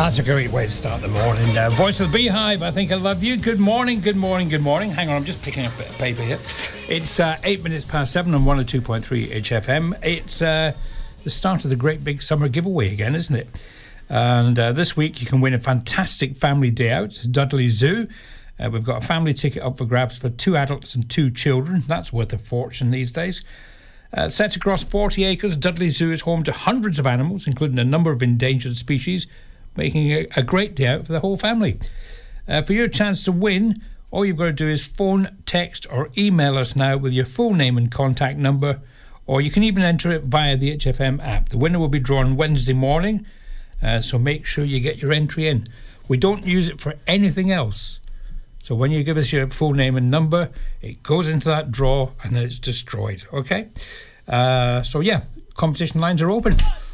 That's a great way to start the morning. Voice of the Beehive, I Think I Love You. Good morning, good morning, good morning. Hang on, I'm just picking up a bit of paper here. It's 8 minutes past 7 on 102.3 HFM. It's the start of the great big summer giveaway again, isn't it? And this week you can win a fantastic family day out to Dudley Zoo. We've got a family ticket up for grabs for 2 adults and 2 children. That's worth a fortune these days. Set across 40 acres, Dudley Zoo is home to hundreds of animals, including a number of endangered species, making it a great day out for the whole family. For your chance to win, all you've got to do is phone, text or email us now with your full name and contact number, or you can even enter it via the HFM app. The winner will be drawn Wednesday morning, so make sure you get your entry in. We don't use it for anything else. So when you give us your full name and number, it goes into that draw and then it's destroyed, okay? So yeah, competition lines are open.